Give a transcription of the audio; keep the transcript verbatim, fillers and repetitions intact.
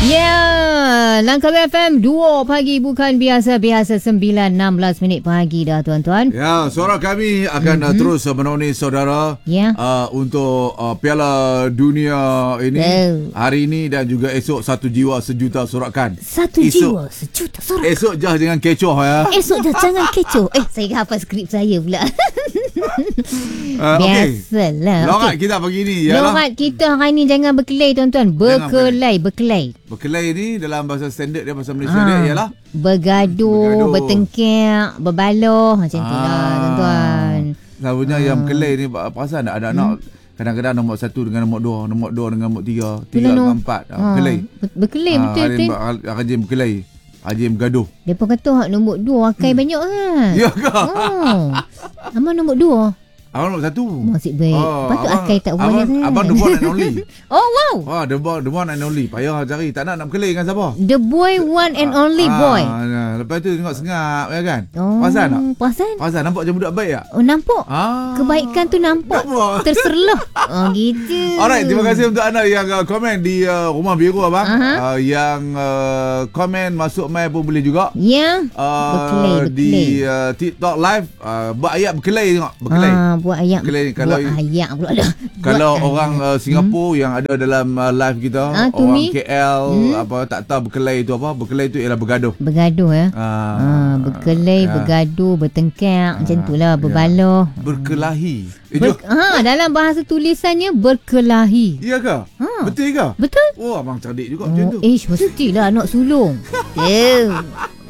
Ya, yeah, Langkawi F M dua pagi bukan biasa-biasa sembilan enam belas minit pagi dah tuan-tuan. Ya, suara kami akan mm-hmm. uh, terus uh, menemani saudara yeah. uh, untuk uh, Piala Dunia ini oh. hari ini dan juga esok satu jiwa sejuta sorakan. Satu esok, jiwa sejuta sorakan. Esok jah jangan kecoh ya. Esok jah jangan kecoh. Eh, saya hafal skrip saya pula. uh, Biasalah. Okay. Lorat okay. kita pagi ni ialah Lorat kita hari ni jangan berkelai tuan-tuan. Berkelai, berkelai. Berkelai ni dalam bahasa standard dia, bahasa Malaysia ha. dia ialah bergaduh, bergaduh, bertengkak, berbaloh macam tu lah tuan-tuan. Selalunya ha. yang berkelai ni perasan tak ada hmm. anak kadang-kadang nombor satu dengan nombor dua, nombor dua dengan nombor tiga, tiga dengan empat. Ha. Berkelai. Berkelai ha. betul betul. Rajin berkelai. Rajin bergaduh. Dia pun kata hak nombor dua akai hmm. banyak kan. Ya ke? Oh. Abang nombor dua. Abang nombor satu. Masih baik. Oh, patut akai tak banyak sangat. Abang the one and only. Oh wow. Ah, the, the one and only. Payah cari. Tak nak nak berkelai dengan siapa? The boy one and only ah, boy. Ah, lepas tu tengok sengap ya kan? Oh, perasan tak? Perasan. Perasan nampak macam budak baik tak? Oh nampak. Ah, kebaikan tu nampak. Terserlah. Oh gitu. Alright, terima kasih untuk anda yang uh, komen di uh, Rumah Biru abang. Uh-huh. Uh, yang uh, komen masuk mai pun boleh juga. Ya. Yeah. Uh, berkelai, berkelai. Di uh, TikTok live uh, buat ayat berkelai tengok, berkelai. Ah, buat ayat. Berkelai. Kalau buat ayat pula dah. Kalau buat orang uh, Singapura hmm. yang ada dalam uh, live kita, ah, orang me? K L hmm. apa tak tahu berkelai itu apa? Berkelai itu ialah bergaduh. Bergaduh ya. Ah, ah berkelai, ah. bergaduh, bertengkak, ah. macam itulah, berbaloh. Ya. Berkelahi. Ber, ha, dalam bahasa tulisannya berkelahi. Ya ke? Ha. Betul ke? Betul. Oh, abang cerdik juga oh, macam tu. Ish, mestilah nak sulung. Eh.